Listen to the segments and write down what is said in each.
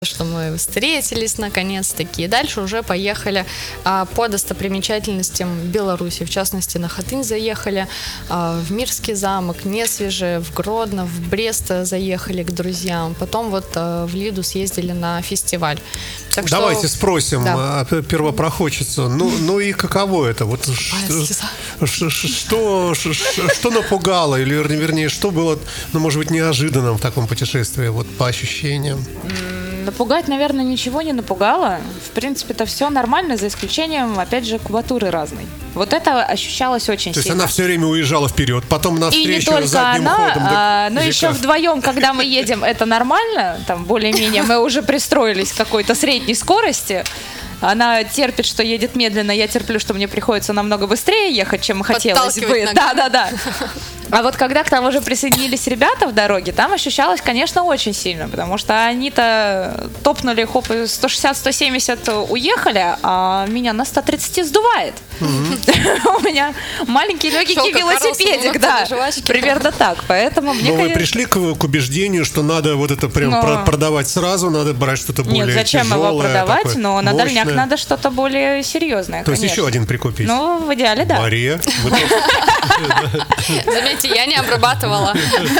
что мы встретились наконец-таки. И дальше уже поехали по достопримечательностям Беларуси. В частности, на Хатынь заехали, в Мирский замок, Несвеже, в Гродно, в Брест заехали к друзьям. Потом вот в Лиду съездили на фестиваль. Так Давайте что... спросим да. Первопроходчицу. Ну и каково это? Вот что напугало, или вернее, что было, может быть, неожиданным в таком путешествии, вот по ощущениям? Напугать, наверное, ничего не напугало. В принципе-то все нормально, за исключением, опять же, кубатуры разной. Вот это ощущалось очень сильно. То есть она все время уезжала вперед, потом навстречу и не только задним она, ходом. но еще вдвоем, когда мы едем, это нормально, там более-менее мы уже пристроились к какой-то средней скорости. Она терпит, что едет медленно, я терплю, что мне приходится намного быстрее ехать, чем хотелось бы. Да. А вот когда к нам уже присоединились ребята в дороге, там ощущалось, конечно, очень сильно, потому что они-то топнули, хоп, 160-170 уехали, а меня на 130 сдувает. У меня маленький легенький велосипедик, да, примерно так. Поэтому мне, вы пришли к убеждению, что надо вот это прям продавать сразу, надо брать что-то более тяжелое. Нет, зачем его продавать, но на дальняк надо что-то более серьезное, То есть еще один прикупить? Ну, в идеале, да. Мария, заметьте, я не обрабатывала.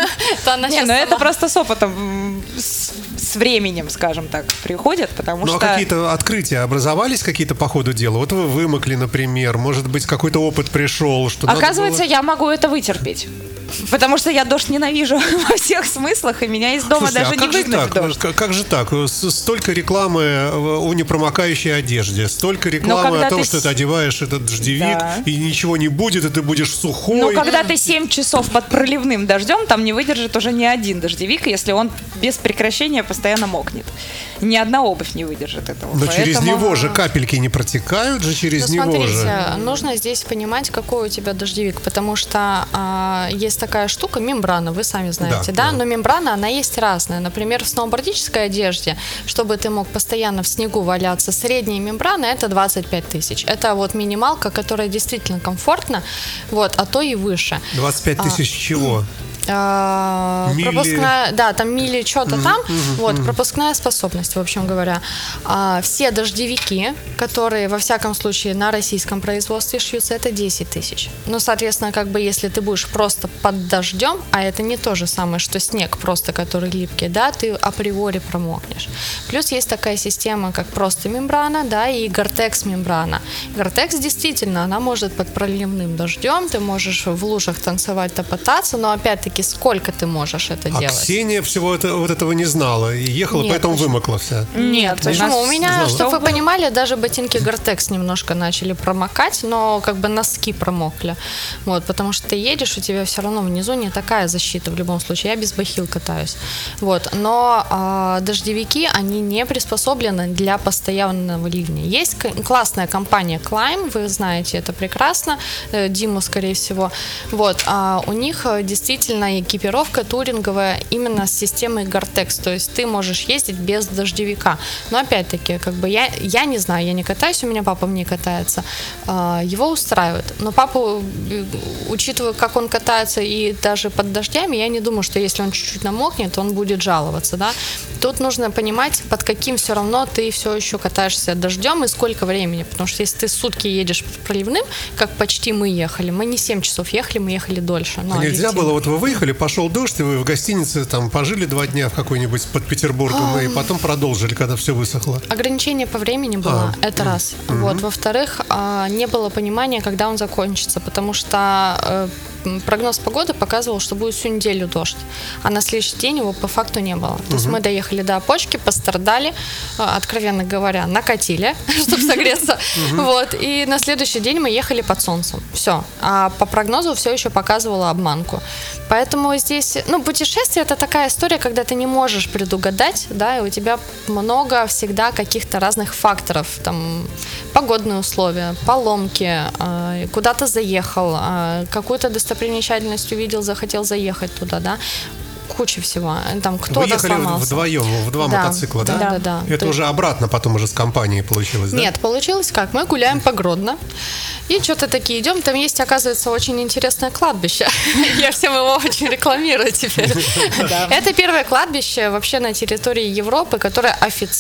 Это просто с опытом, с временем, скажем так, приходит, потому что... Ну, а какие-то открытия образовались какие-то по ходу дела? Вот вы вымокли, например, может быть, какой-то опыт пришел, что оказывается, я могу это вытерпеть. Потому что я дождь ненавижу во всех смыслах, и меня из дома даже не выгнать в дождь. Как же так? Столько рекламы о непромокающей одежде, столько рекламы о том, что ты одеваешь этот дождевик, и ничего не будет, и ты будешь сухой. Но когда ты 7 часов под проливным дождем, там не выдержит уже ни один дождевик, если он без прекращения постоянно мокнет. Ни одна обувь не выдержит этого. Но через него же капельки не протекают же через него же. Смотрите, нужно здесь понимать, какой у тебя дождевик, потому что есть такая штука, мембрана, вы сами знаете, да? Но мембрана, она есть разная. Например, в сноубордической одежде, чтобы ты мог постоянно в снегу валяться, средняя мембрана — это 25 тысяч. Это вот минималка, которая действительно комфортна, вот, а то и выше. 25 тысяч чего? Пропускная, да, там мили что-то там, вот, пропускная способность, в общем говоря. Все дождевики, которые, во всяком случае, на российском производстве шьются, это 10 тысяч. Ну, соответственно, как бы, если ты будешь просто под дождем, а это не то же самое, что снег просто, который липкий, да, ты априори промокнешь. Плюс есть такая система, как просто мембрана, да, и Гортекс мембрана. Гортекс, действительно, она может под проливным дождем, ты можешь в лужах танцевать, топотаться, но, опять-таки, сколько ты можешь это делать? Ксения всего этого не знала и ехала, поэтому вымокла вся. Нет, почему? У меня, чтобы вы понимали, даже ботинки Гортекс немножко начали промокать, но как бы носки промокли. Вот, потому что ты едешь, у тебя все равно внизу не такая защита в любом случае. Я без бахил катаюсь. Вот, но дождевики, они не приспособлены для постоянного ливня. Есть классная компания Climb, вы знаете это прекрасно, Диму, скорее всего. Вот, у них действительно экипировка туринговая именно с системой Gore-Tex, то есть ты можешь ездить без дождевика. Но опять-таки, как бы я не знаю, я не катаюсь, у меня папа в ней катается, его устраивает. Но папу, учитывая, как он катается и даже под дождями, я не думаю, что если он чуть-чуть намокнет, он будет жаловаться, да. Тут нужно понимать, под каким все равно ты все еще катаешься дождем и сколько времени, потому что если ты сутки едешь проливным, как почти мы ехали, мы не 7 часов ехали, мы ехали дольше. А нельзя было, вот вы выехали, пошел дождь, и вы в гостинице там пожили 2 дня в какой-нибудь под Петербургом, и потом продолжили, когда все высохло. Ограничение по времени было, это раз. Вот. Во-вторых, не было понимания, когда он закончится, потому что прогноз погоды показывал, что будет всю неделю дождь, а на следующий день его по факту не было. То есть мы доехали до опочки, пострадали, откровенно говоря, накатили, чтобы согреться, вот, и на следующий день мы ехали под солнцем. Все. А по прогнозу все еще показывало обманку. Поэтому здесь, путешествие — это такая история, когда ты не можешь предугадать, да, и у тебя много всегда каких-то разных факторов, там, погодные условия, поломки, куда-то заехал, какую-то достопримечательность увидел, захотел заехать туда, да. куча всего. Там кто-то Вы ехали сломался. вдвоем, в два мотоцикла, да? Да. Это уже обратно потом уже с компанией получилось, да? Нет, получилось как? Мы гуляем по Гродно, и что-то такие идем, там есть, оказывается, очень интересное кладбище. Я всем его очень рекламирую теперь. Это первое кладбище вообще на территории Европы, которое официально